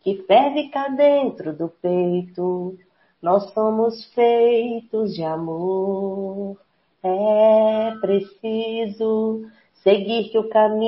que ferve cá dentro do peito. Nós somos feitos de amor. É preciso seguir que o caminho